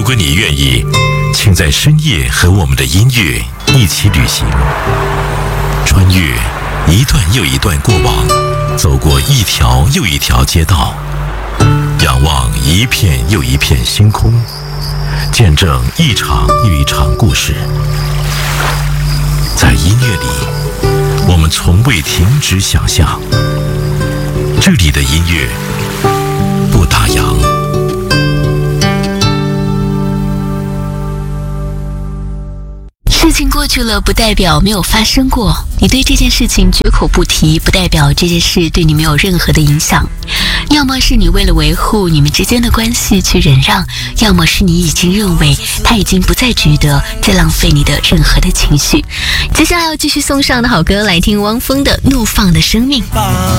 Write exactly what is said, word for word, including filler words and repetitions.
果你愿意，请在深夜和我们的音乐一起旅行，穿越一段又一段过往，走过一条又一条街道，仰望一片又一片星空，见证一场又一场故事。在音乐里，我们从未停止想象。这里的音乐不打烊。 事情过去了，不代表没有发生过。你对这件事情绝口不提，不代表这件事对你没有任何的影响。要么是你为了维护你们之间的关系去忍让，要么是你已经认为他已经不再值得再浪费你的任何的情绪。接下来要继续送上的好歌，来听汪峰的《怒放的生命》。